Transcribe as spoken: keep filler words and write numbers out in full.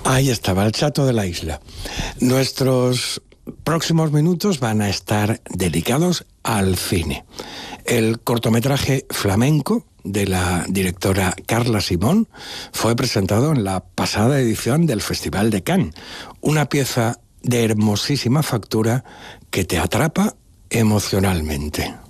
Ahí estaba, el Chato de la Isla. Nuestros próximos minutos van a estar dedicados al cine. El cortometraje Flamenco de la directora Carla Simón fue presentado en la pasada edición del Festival de Cannes, una pieza de hermosísima factura que te atrapa emocionalmente.